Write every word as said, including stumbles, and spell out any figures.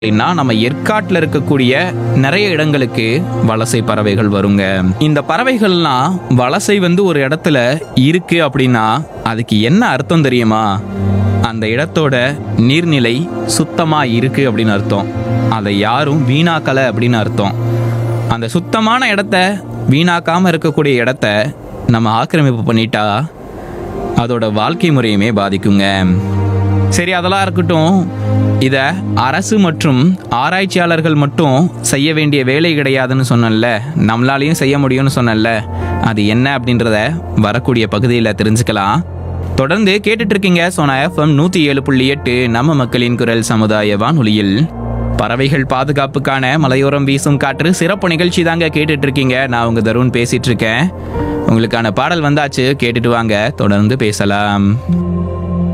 அப்படின்னா நம்ம ஏற்காட்டில் இருக்கக்கூடிய நிறைய இடங்களுக்கு வலசை பறவைகள் வருங்க. இந்த பறவைகள்லாம் வலசை வந்து ஒரு இடத்துல இருக்கு அப்படின்னா அதுக்கு என்ன அர்த்தம் தெரியுமா? அந்த இடத்தோட நீர்நிலை சுத்தமா இருக்கு அப்படின்னு அர்த்தம். அதை யாரும் வீணாக்கல அப்படின்னு அர்த்தம். அந்த சுத்தமான இடத்த வீணாக்காம இருக்கக்கூடிய இடத்த நம்ம ஆக்கிரமிப்பு பண்ணிட்டா அதோட வாழ்க்கை முறையுமே பாதிக்குங்க. சரி, அதெல்லாம் இருக்கட்டும். இதை அரசு மற்றும் ஆராய்ச்சியாளர்கள் மட்டும் செய்ய வேண்டிய வேலை கிடையாதுன்னு சொன்னேன்ல, நம்மளாலையும் செய்ய முடியும்னு சொன்னேன்ல, அது என்ன அப்படின்றத வரக்கூடிய பகுதியில் தெரிஞ்சுக்கலாம். தொடர்ந்து கேட்டுட்டு இருக்கீங்க சோனா எஃப்எம் நூற்றி ஏழு புள்ளி எட்டு நம்ம மக்களின் குரல் சமுதாய வானொலியில் பறவைகள் பாதுகாப்புக்கான மலையோரம் வீசும் காற்று சிறப்பு நிகழ்ச்சி தாங்க கேட்டுட்டு இருக்கீங்க. நான் உங்க தருண் பேசிட்டு இருக்கேன். உங்களுக்கான பாடல் வந்தாச்சு, கேட்டுட்டு வாங்க, தொடர்ந்து பேசலாம்.